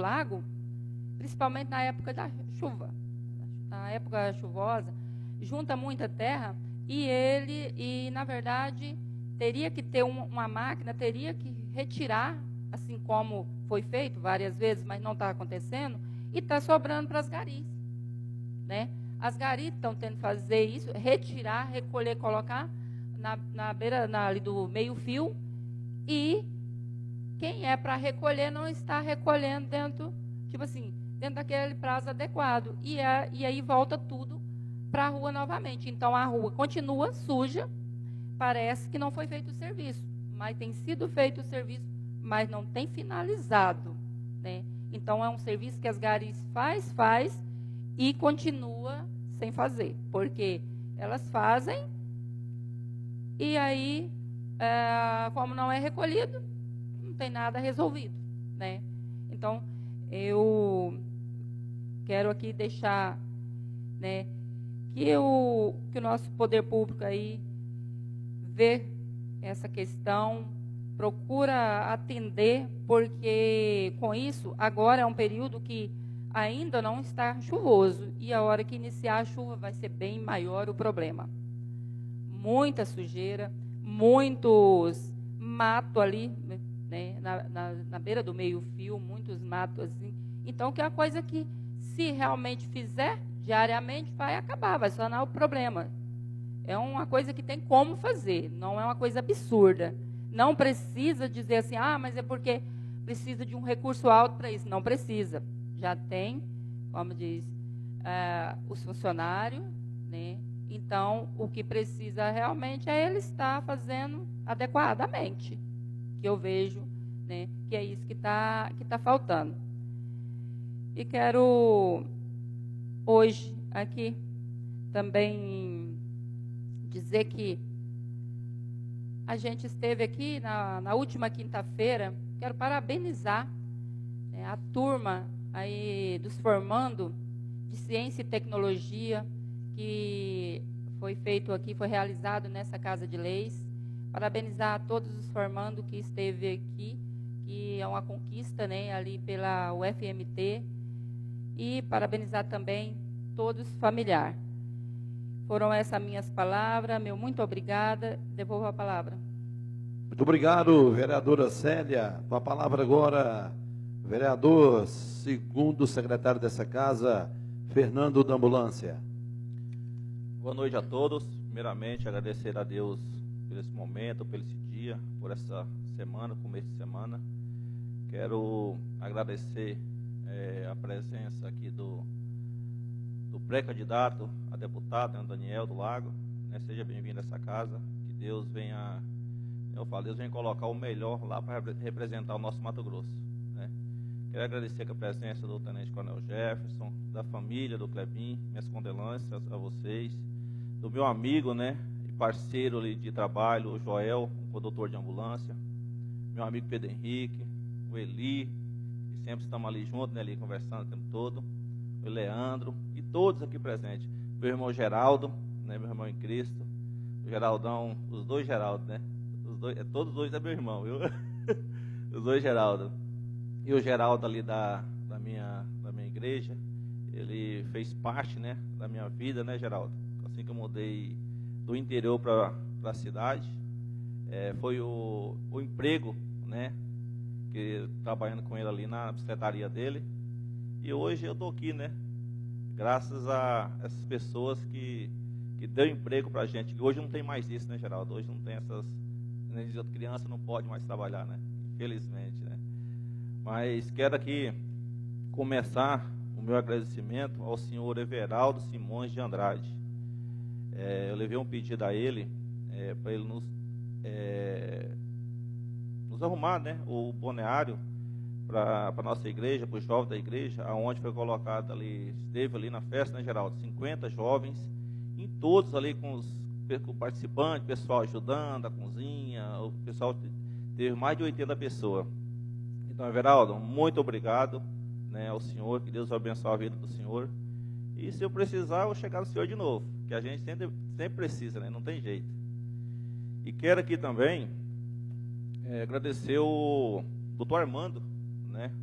lago, principalmente na época da chuva, na época chuvosa, junta muita terra e na verdade, teria que ter uma máquina, teria que retirar, assim como foi feito várias vezes, mas não está acontecendo, e está sobrando para as garis, né? As garis estão tendo que fazer isso, retirar, recolher, colocar na beira ali do meio-fio, e quem é para recolher não está recolhendo dentro, tipo assim, dentro daquele prazo adequado. E aí volta tudo para a rua novamente. Então a rua continua suja, parece que não foi feito o serviço, mas tem sido feito o serviço, mas não tem finalizado, né? Então é um serviço que as garis faz e continua sem fazer, porque elas fazem e aí, como não é recolhido, não tem nada resolvido, né? Então, eu quero aqui deixar, né, que o nosso poder público aí vê essa questão, procura atender, porque com isso, agora é um período que ainda não está chuvoso, e a hora que iniciar a chuva vai ser bem maior o problema. Muita sujeira, muitos matos ali, né, na beira do meio-fio, muitos matos assim. Então, que é uma coisa que, se realmente fizer diariamente, vai acabar, vai sanar o problema. É uma coisa que tem como fazer, não é uma coisa absurda. Não precisa dizer assim, mas é porque precisa de um recurso alto para isso. Não precisa. Já tem, como diz, os funcionários, né? Então, o que precisa realmente é ele estar fazendo adequadamente, que eu vejo, né, que é isso que tá faltando. E quero, hoje, aqui, também dizer que a gente esteve aqui na última quinta-feira, quero parabenizar, né, a turma aí dos formando de Ciência e Tecnologia, que foi feito aqui, foi realizado nessa Casa de Leis. Parabenizar a todos os formando que esteve aqui, que é uma conquista, né, ali pela UFMT, e parabenizar também todos os familiares. Foram essas minhas palavras, meu muito obrigada, devolvo a palavra. Muito obrigado, vereadora Célia. Com a palavra agora, vereador, segundo secretário dessa casa, Fernando da Ambulância. Boa noite a todos. Primeiramente, agradecer a Deus por esse momento, por esse dia, por essa semana, começo de semana. Quero agradecer a presença aqui do pré-candidato a deputado, Daniel do Lago. Seja bem-vindo a essa casa. Que Deus venha, Deus venha colocar o melhor lá para representar o nosso Mato Grosso, né? Quero agradecer a presença do Tenente Coronel Jefferson, da família do Clebinho, minhas condolências a vocês, do meu amigo, né, e parceiro ali de trabalho, o Joel, o condutor de ambulância, meu amigo Pedro Henrique, o Eli, que sempre estamos ali juntos, né, ali conversando o tempo todo, o Leandro e todos aqui presentes, meu irmão Geraldo, né, meu irmão em Cristo, o Geraldão, os dois Geraldo, né, todos os dois é meu irmão, viu? Os dois Geraldo. E o Geraldo ali da minha igreja, ele fez parte, né, da minha vida, né, Geraldo? Assim que eu mudei do interior para a cidade, foi o emprego, né, que trabalhando com ele ali na secretaria dele. E hoje eu estou aqui, né, graças a essas pessoas que deu emprego para a gente. Hoje não tem mais isso, né, Geraldo? Hoje não tem essas, nem dizer, criança não pode mais trabalhar, né? Infelizmente, né? Mas quero aqui começar o meu agradecimento ao senhor Everaldo Simões de Andrade. Eu levei um pedido a ele, para ele nos arrumar, né, o boneário para a nossa igreja, para os jovens da igreja, aonde foi colocado ali, esteve ali na festa, né, Geraldo, 50 jovens, em todos ali com os participantes, pessoal ajudando, a cozinha, o pessoal teve mais de 80 pessoas. Então, Everaldo, muito obrigado, né, ao senhor, que Deus abençoe a vida do senhor. E se eu precisar, eu vou chegar no senhor de novo, que a gente sempre precisa, né, não tem jeito. E quero aqui também agradecer o doutor Armando, né,